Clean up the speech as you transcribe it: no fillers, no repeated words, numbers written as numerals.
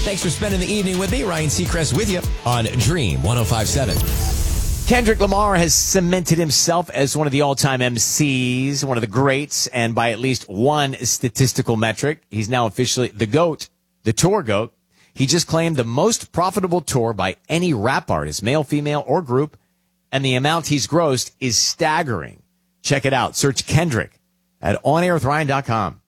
Thanks for spending the evening with me. Ryan Seacrest with you on Dream 105.7. Kendrick Lamar has cemented himself as one of the all-time MCs, one of the greats, and by at least one statistical metric, he's now officially the GOAT, the tour GOAT. He just claimed the most profitable tour by any rap artist, male, female, or group, and the amount he's grossed is staggering. Check it out. Search Kendrick at OnAirWithRyan.com.